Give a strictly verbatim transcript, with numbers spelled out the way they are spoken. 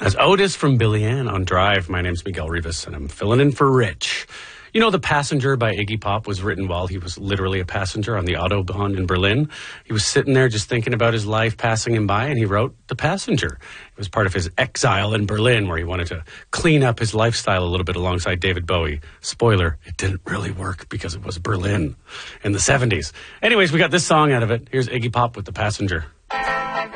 As Otis from Billy Ann on Drive. My name's Miguel Rivas, and I'm filling in for Rich. You know, The Passenger by Iggy Pop was written while he was literally a passenger on the Autobahn in Berlin. He was sitting there just thinking about his life passing him by, and he wrote The Passenger. It was part of his exile in Berlin, where he wanted to clean up his lifestyle a little bit alongside David Bowie. Spoiler, it didn't really work because it was Berlin in the seventies. Anyways, we got this song out of it. Here's Iggy Pop with The Passenger.